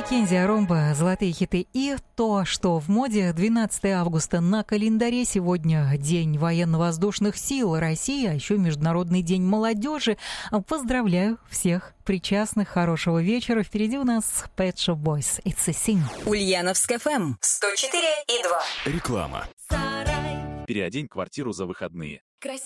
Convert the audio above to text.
Маккензи, Ромба, золотые хиты и то, что в моде. 12 августа на календаре. Сегодня День военно-воздушных сил России, а еще Международный день молодежи. Поздравляю всех причастных. Хорошего вечера. Впереди у нас Pet Shop Boys. It's a Sin. Ульяновск ФМ 104,2. Реклама. Переодень квартиру за выходные.